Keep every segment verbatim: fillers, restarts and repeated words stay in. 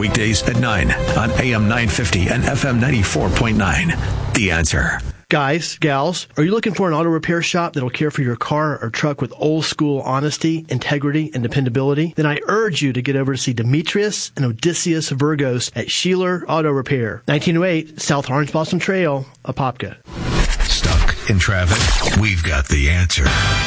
Weekdays at nine on A M nine fifty and F M ninety-four point nine. The Answer. Guys, gals, are you looking for an auto repair shop that'll care for your car or truck with old school honesty, integrity, and dependability? Then I urge you to get over to see Demetrius and Odysseus Virgos at Sheeler Auto Repair, nineteen oh eight South Orange Blossom Trail, Apopka. Stuck in traffic? We've got the answer.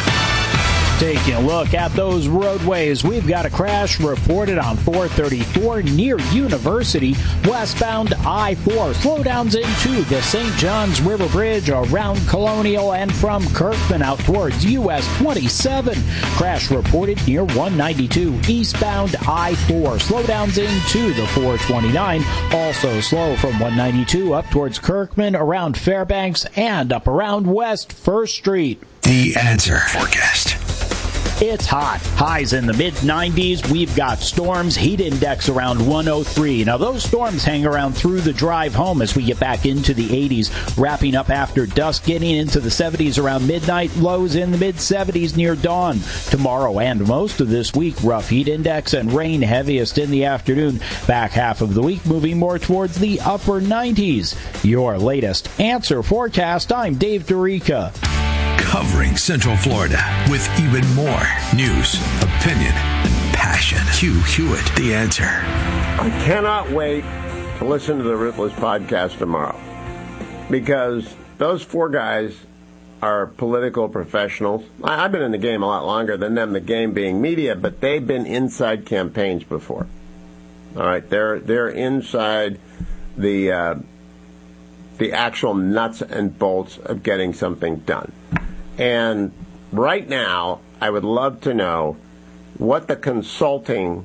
Taking a look at those roadways, we've got a crash reported on four thirty-four near University, westbound I four. Slowdowns into the Saint Johns River Bridge around Colonial and from Kirkman out towards U S twenty-seven. Crash reported near one ninety-two, eastbound I four. Slowdowns into the four twenty-nine. Also slow from one ninety-two up towards Kirkman, around Fairbanks, and up around West First Street. The Answer forecast. It's hot. Highs in the mid nineties. We've got storms. Heat index around one oh three. Now, those storms hang around through the drive home as we get back into the eighties, wrapping up after dusk, getting into the seventies around midnight, lows in the mid seventies near dawn. Tomorrow and most of this week, rough heat index and rain heaviest in the afternoon. Back half of the week, moving more towards the upper nineties. Your latest Answer forecast. I'm Dave Dorica. Covering Central Florida with even more news, opinion, and passion. Hugh Hewitt, The Answer. I cannot wait to listen to the Ruthless podcast tomorrow, because those four guys are political professionals. I, I've been in the game a lot longer than them, the game being media, but they've been inside campaigns before. All right, they're they're inside the uh, the actual nuts and bolts of getting something done. And right now, I would love to know what the consulting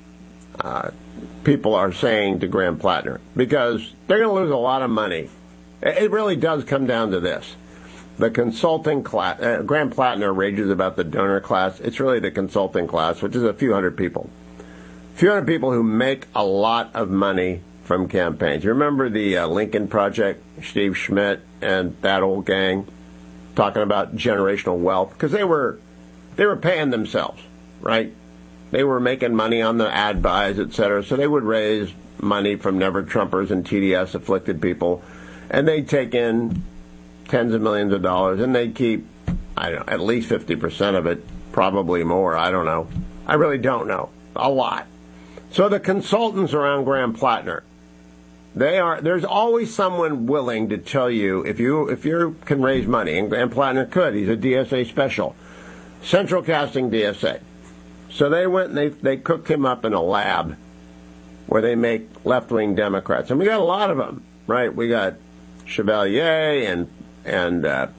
uh, people are saying to Graham Plattner, because they're going to lose a lot of money. It really does come down to this. The consulting class, uh, Graham Plattner rages about the donor class. It's really the consulting class, which is a few hundred people. A few hundred people who make a lot of money from campaigns. You remember the uh, Lincoln Project, Steve Schmidt and that old gang? Talking about generational wealth, because they were they were paying themselves, right? They were making money on the ad buys, et cetera. So they would raise money from Never Trumpers and T D S afflicted people, and they'd take in tens of millions of dollars, and they'd keep, I don't know, at least fifty percent of it, probably more. I don't know. I really don't know. A lot. So the consultants around Graham Plattner, They are. There's always someone willing to tell you if you if you can raise money, and Graham Plattner could. He's a D S A special, Central Casting D S A. So they went and they they cooked him up in a lab where they make left-wing Democrats, and we got a lot of them, right? We got Chevalier and and uh,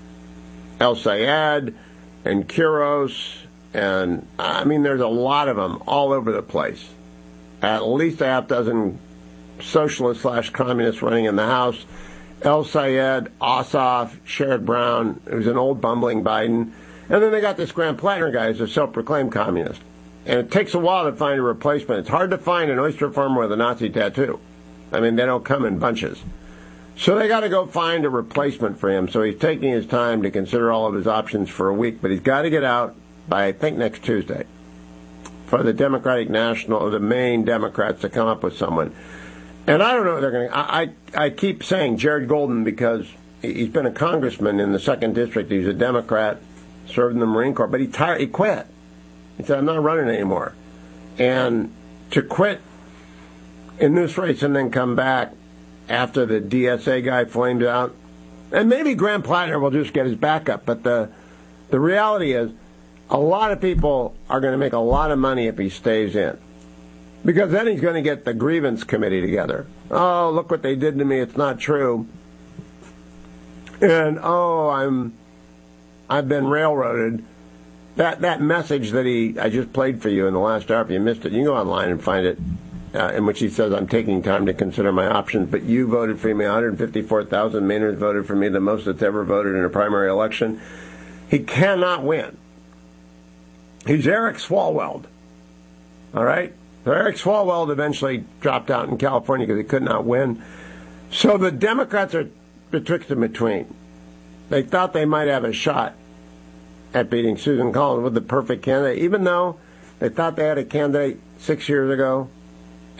El Sayed and Quiros, and I mean there's a lot of them all over the place. At least a half dozen socialist slash communist running in the House. El Sayed, Ossoff, Sherrod Brown, who's an old bumbling Biden. And then they got this Graham Plattner guy who's a self-proclaimed communist. And it takes a while to find a replacement. It's hard to find an oyster farmer with a Nazi tattoo. I mean, they don't come in bunches. So they got to go find a replacement for him. So he's taking his time to consider all of his options for a week. But he's got to get out by, I think, next Tuesday for the Democratic National, or the Maine Democrats to come up with someone. And I don't know what they're going to... I, I keep saying Jared Golden, because he's been a congressman in the second district. He's a Democrat, served in the Marine Corps, but he tired, he quit. He said, I'm not running anymore. And to quit in this race and then come back after the D S A guy flamed out, and maybe Graham Plattner will just get his backup, but the the reality is a lot of people are going to make a lot of money if he stays in. Because then he's going to get the grievance committee together. Oh, look what they did to me. It's not true. And, oh, I'm, I've been railroaded. That that message that he I just played for you in the last hour, if you missed it, you can go online and find it, uh, in which he says, I'm taking time to consider my options, but you voted for me. one hundred fifty-four thousand Mainers voted for me, the most that's ever voted in a primary election. He cannot win. He's Eric Swalwell. All right? So Eric Swalwell eventually dropped out in California because he could not win. So the Democrats are betwixt and between. They thought they might have a shot at beating Susan Collins with the perfect candidate, even though they thought they had a candidate six years ago